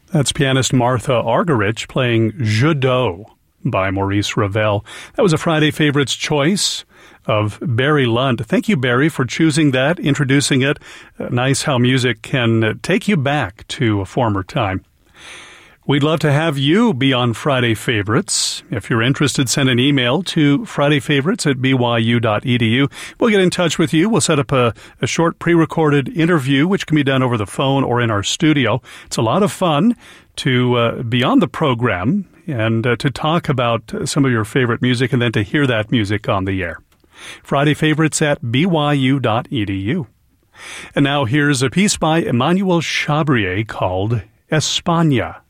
That's pianist Martha Argerich playing Je Do by Maurice Ravel. That was a Friday Favorites choice of Barry Lund. Thank you, Barry, for choosing that, introducing it. Nice how music can take you back to a former time. We'd love to have you be on Friday Favorites. If you're interested, send an email to fridayfavorites@byu.edu. We'll get in touch with you. We'll set up a short pre-recorded interview, which can be done over the phone or in our studio. It's a lot of fun to be on the program and to talk about some of your favorite music and then to hear that music on the air. Friday Favorites at byu.edu. And now here's a piece by Emmanuel Chabrier called España.